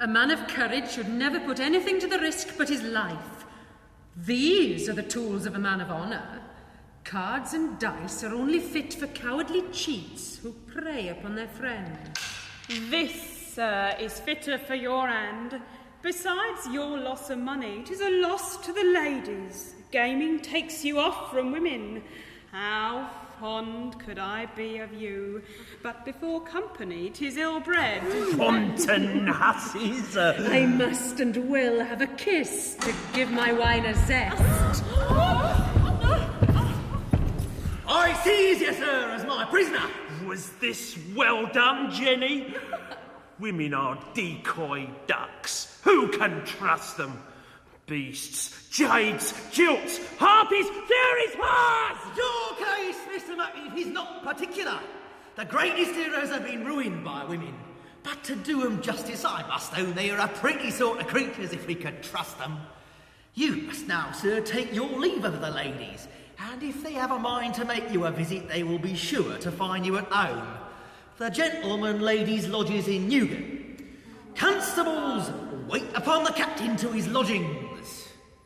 A man of courage should never put anything to the risk but his life. These are the tools of a man of honour. Cards and dice are only fit for cowardly cheats who prey upon their friends. This, sir, is fitter for your hand. Besides your loss of money, 'tis a loss to the ladies. Gaming takes you off from women. How fond could I be of you? But before company, 'tis ill-bred. Wanton hussies! I must and will have a kiss to give my wine a zest. I seize you, sir, as my prisoner. Was this well done, Jenny? Women are decoy ducks. Who can trust them? Beasts, jades, jilts, harpies, fairies, whores! Your case, Mr. Mackie, is not particular. The greatest heroes have been ruined by women. But to do 'em justice, I must own they are a pretty sort of creatures if we could trust them. You must now, sir, take your leave of the ladies, and if they have a mind to make you a visit, they will be sure to find you at home. The gentleman ladies' lodges in Newgate. Constables, wait upon the captain to his lodging.